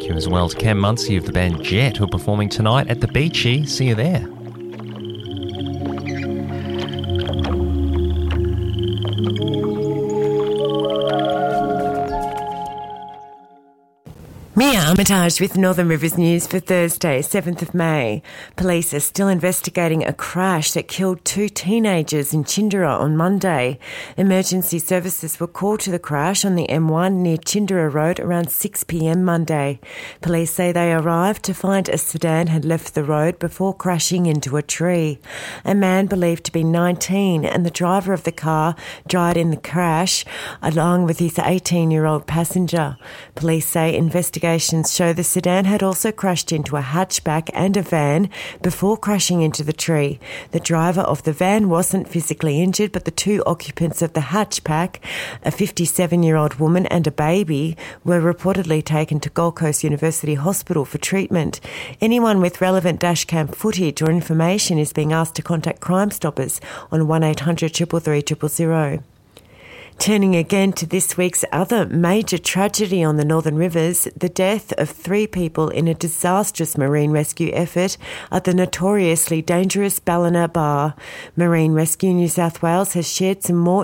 you as well to Cam Muncie of the band Jet, who are performing tonight at the Beachy. See you there. Mia Armitage with Northern Rivers News for Thursday, 7th of May. Police are still investigating a crash that killed 2 teenagers in Chindera on Monday. Emergency services were called to the crash on the M1 near Chindera Road around 6 p.m. Monday. Police say they arrived to find a sedan had left the road before crashing into a tree. A man believed to be 19 and the driver of the car died in the crash along with his 18-year-old passenger. Police say investigations show the sedan had also crashed into a hatchback and a van before crashing into the tree. The driver of the van wasn't physically injured, but the 2 occupants of the hatchback, a 57-year-old woman and a baby, were reportedly taken to Gold Coast University Hospital for treatment. Anyone with relevant dashcam footage or information is being asked to contact Crime Stoppers on 1800 333 000. Turning again to this week's other major tragedy on the Northern Rivers, the death of 3 people in a disastrous marine rescue effort at the notoriously dangerous Ballina Bar. Marine Rescue New South Wales has shared some more